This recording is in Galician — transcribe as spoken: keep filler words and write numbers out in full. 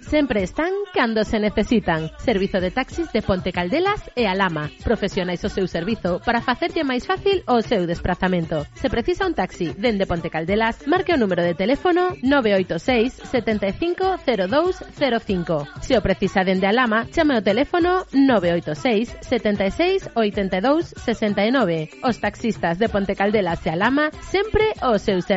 sempre están cando se necesitan. Servizo de taxis de Ponte Caldelas e Alhama. Profesionais o seu servizo para facerlle máis fácil o seu desplazamento. Se precisa un taxi dende Ponte Caldelas, marque o número de teléfono nove oito seis, sete cinco cero dous cero cinco. Se o precisa dende Alhama, chame o teléfono nove oito seis, sete seis, oito dous, seis nove. Os taxistas de Ponte Caldelas e Alhama sempre o seu servizo.